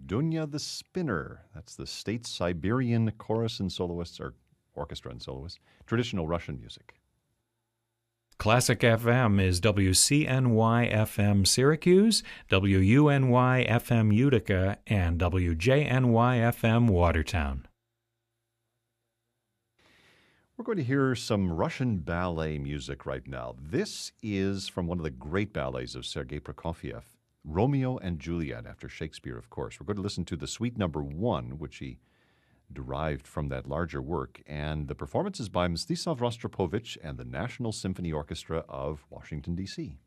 Dunya the Spinner. That's the State Siberian Chorus and Soloists, or Orchestra and Soloists, traditional Russian music. Classic FM is WCNY FM Syracuse, WUNY FM Utica, and WJNY FM Watertown. We're going to hear some Russian ballet music right now. This is from one of the great ballets of Sergei Prokofiev, Romeo and Juliet, after Shakespeare, of course. We're going to listen to the Suite Number 1, which he derived from that larger work, and the performance is by Mstislav Rostropovich and the National Symphony Orchestra of Washington, D.C.